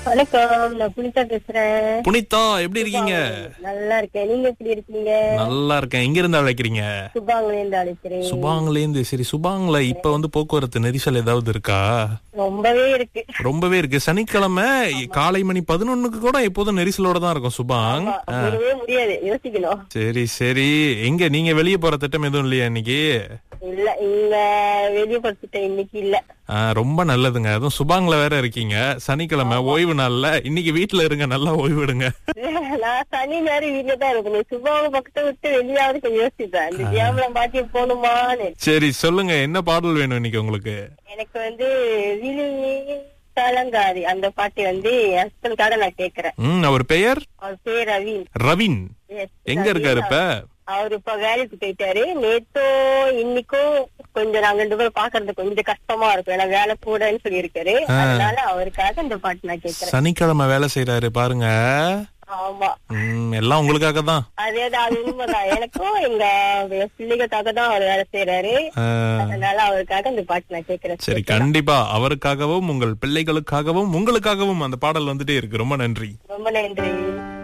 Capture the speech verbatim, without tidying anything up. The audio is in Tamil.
வணக்கம், நான் புனிதா பேசுறேன். புனிதா, எப்படி இருக்கீங்க? நல்லா இருக்கேன். நீங்க எப்படி இருக்கீங்க? நல்லா இருக்கேன். எங்க இருந்து அழைக்கிறீங்க? சுபாங்ல இருந்து அழைக்கிறேன். சுபாங்ல இருந்து. சரி, சுபாங்ல இப்ப வந்து போக்குவரத்து நெரிசல் ஏதாவது இருக்கா? ரொம்பவே இருக்கு. ரொம்பவே இருக்கு. சனிக்கிழமை காலை மணி பதினொன்னுக்கு கூட எப்போதும் நெரிசலோட தான் இருக்கும் சுபாங். முடியவே முடியாது, யோசிக்கணும். சரி சரி, எங்க நீங்க வெளியே போற திட்டம் எதுவும் இல்லையா இன்னைக்கு? இல்ல, இங்க வெளியே படுத்துட்டேன், இன்னைக்கு இல்ல. ஆஹ் ரொம்ப நல்லதுங்க. அதுவும் சுபாங்ல வேற இருக்கீங்க. சனிக்கிழமை ஓய்வு நாள்ல இன்னைக்கு வீட்டுல இருங்க, நல்லா ஓய்வு எடுங்க. நான் சனி நேரம் வீட்டுல தான் இருக்கணும். சுபாங்க பக்கத்தை விட்டு வெளியாவது கொஞ்சம் யோசிப்பேன், இந்த வியாபாரம் பாட்டி போகணுமான்னு. சரி சொல்லுங்க, என்ன பாடல் வேணும் இன்னைக்கு உங்களுக்கு? எனக்கு வந்து விழி கலங்காரி அந்த பாட்டு வந்து என் ஹஸ்பண்டுக்காக நான் கேக்குறேன். ம் அவர் பெயர்? அவர் பேர் ரவீன். ரவீன். Yes, எங்க இருக்காரு இப்ப? அவரு இப்ப வேலைக்கு போயிட்டாரு. நேத்தோ இன்னைக்கும் கொஞ்சம் நாங்க ரெண்டு பேரும் பாக்குறது கொஞ்சம் கஷ்டமா இருக்கும், ஏன்னா வேலை கூடன்னு சொல்லி இருக்காரு. அதனால அவருக்காக இந்த பாட்டு நான் கேக்குறேன். சனிக்கிழமை வேலை செய்யறாரு பாருங்க. ஆமா, ம் எல்லாம் உங்களுக்காக தான். அதேதான், அது உண்மைதான். எனக்கும் எங்க பிள்ளைகளுக்காக தான் அவர் வேலை செய்யறாரு. அதனால அவருக்காக இந்த பாட்டு நான் கேக்குறேன். சரி, கண்டிப்பா அவருக்காகவும் உங்கள் பிள்ளைகளுக்காகவும் உங்களுக்காகவும் அந்த பாடல் வந்துட்டே இருக்கு. ரொம்ப நன்றி. ரொம்ப நன்றி.